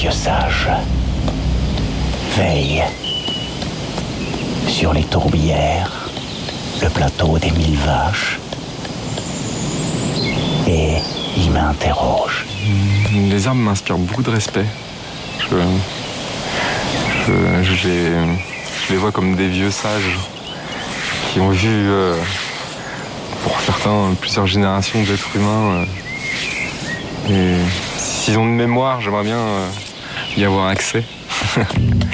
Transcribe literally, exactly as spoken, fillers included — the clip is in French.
vieux sages veillent sur les tourbières, le plateau des mille vaches, et il m'interroge. Les arbres m'inspirent beaucoup de respect. Je, je, je, les, je les vois comme des vieux sages qui ont vu, euh, pour certains, plusieurs générations d'êtres humains. Euh, et s'ils ont une mémoire, j'aimerais bien euh, y avoir accès.